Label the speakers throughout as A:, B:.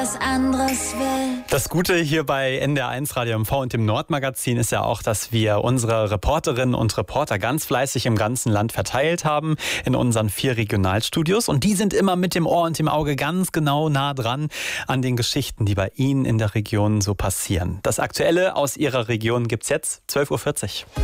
A: was anderes will.
B: Das Gute hier bei NDR1 Radio MV und dem Nordmagazin ist ja auch, dass wir unsere Reporterinnen und Reporter ganz fleißig im ganzen Land verteilt haben in unseren 4 Regionalstudios. Und die sind immer mit dem Ohr und dem Auge ganz genau nah dran an den Geschichten, die bei Ihnen in der Region so passieren. Das Aktuelle aus Ihrer Region gibt's jetzt 12.40 Uhr.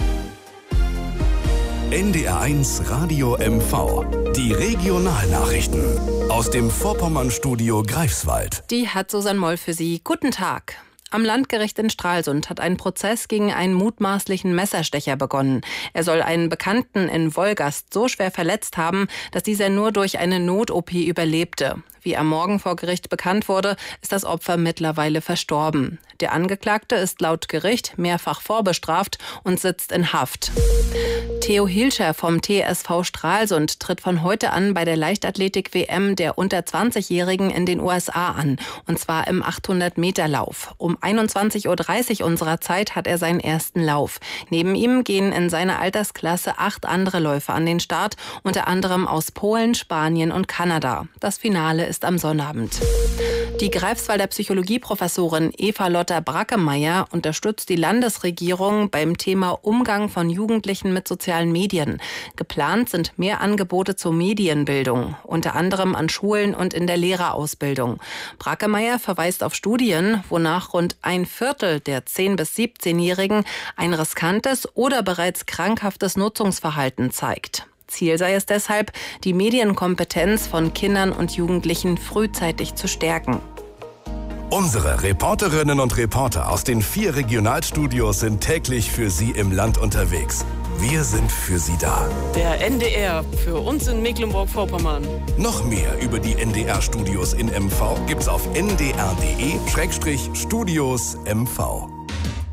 C: NDR1 Radio MV. Die Regionalnachrichten aus dem Vorpommernstudio Greifswald.
D: Die hat Susanne Moll für Sie. Guten Tag. Am Landgericht in Stralsund hat ein Prozess gegen einen mutmaßlichen Messerstecher begonnen. Er soll einen Bekannten in Wolgast so schwer verletzt haben, dass dieser nur durch eine Not-OP überlebte. Wie am Morgen vor Gericht bekannt wurde, ist das Opfer mittlerweile verstorben. Der Angeklagte ist laut Gericht mehrfach vorbestraft und sitzt in Haft. Theo Hilscher vom TSV Stralsund tritt von heute an bei der Leichtathletik-WM der unter 20-Jährigen in den USA an. Und zwar im 800-Meter-Lauf. Um 21.30 Uhr unserer Zeit hat er seinen ersten Lauf. Neben ihm gehen in seiner Altersklasse 8 andere Läufer an den Start, unter anderem aus Polen, Spanien und Kanada. Das Finale ist am Sonnabend. Die Greifswalder Psychologieprofessorin Eva Lotta Brackemeyer unterstützt die Landesregierung beim Thema Umgang von Jugendlichen mit sozialen Medien. Geplant sind mehr Angebote zur Medienbildung, unter anderem an Schulen und in der Lehrerausbildung. Brackemeyer verweist auf Studien, wonach rund 1/4 der 10- bis 17-Jährigen ein riskantes oder bereits krankhaftes Nutzungsverhalten zeigt. Ziel sei es deshalb, die Medienkompetenz von Kindern und Jugendlichen frühzeitig zu stärken.
C: Unsere Reporterinnen und Reporter aus den 4 Regionalstudios sind täglich für Sie im Land unterwegs. Wir sind für Sie da.
E: Der NDR für uns in Mecklenburg-Vorpommern.
C: Noch mehr über die NDR-Studios in MV gibt's auf ndr.de/Studios MV.